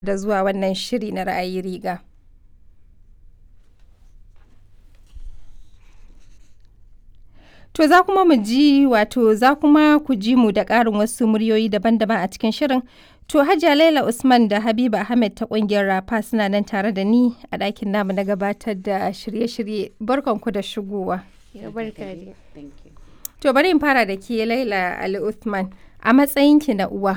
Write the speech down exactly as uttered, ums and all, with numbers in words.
da zuwa wannan shiri na ra'ayi riga. To za kuma mu ji wato za kuma ku ji mu da ƙarin wasu muryoyi daban-daban a cikin shirin. To Hajiya Laila Usman da Habiba Ahmed ta ƙungiyar Rafa suna nan tare da ni a ɗakin namu na gabatar da shirye-shirye. Barkanku da shigowa. To bari in fara da ke Laila Ali Usman a matsayinki na uwa.